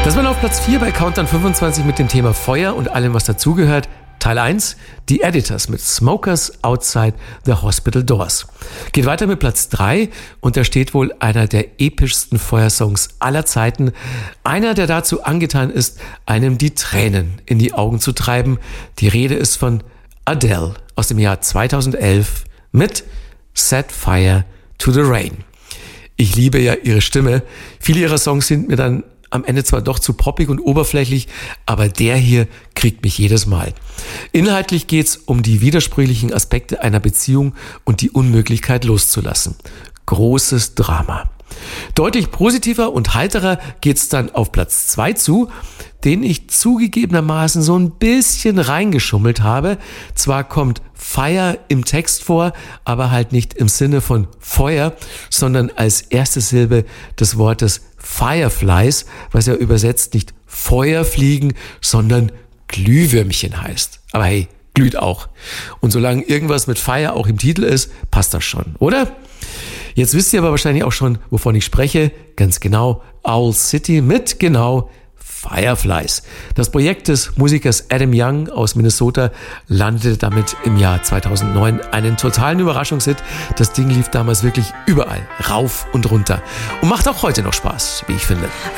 Das war auf Platz 4 bei Countdown 25 mit dem Thema Feuer und allem, was dazugehört. Teil 1, die Editors mit Smokers Outside the Hospital Doors. Geht weiter mit Platz 3 und da steht wohl einer der epischsten Feuersongs aller Zeiten. Einer, der dazu angetan ist, einem die Tränen in die Augen zu treiben. Die Rede ist von Adele aus dem Jahr 2011 mit Set Fire to the Rain. Ich liebe ja ihre Stimme. Viele ihrer Songs sind mir dann am Ende zwar doch zu poppig und oberflächlich, aber der hier kriegt mich jedes Mal. Inhaltlich geht's um die widersprüchlichen Aspekte einer Beziehung und die Unmöglichkeit loszulassen. Großes Drama. Deutlich positiver und heiterer geht's dann auf Platz 2 zu, den ich zugegebenermaßen so ein bisschen reingeschummelt habe. Zwar kommt Fire im Text vor, aber halt nicht im Sinne von Feuer, sondern als erste Silbe des Wortes Fireflies, was ja übersetzt nicht Feuerfliegen, sondern Glühwürmchen heißt. Aber hey, glüht auch. Und solange irgendwas mit Fire auch im Titel ist, passt das schon, oder? Jetzt wisst ihr aber wahrscheinlich auch schon, wovon ich spreche. Ganz genau, Owl City mit genau Fireflies. Das Projekt des Musikers Adam Young aus Minnesota landete damit im Jahr 2009 einen totalen Überraschungshit. Das Ding lief damals wirklich überall, rauf und runter. Und macht auch heute noch Spaß, wie ich finde.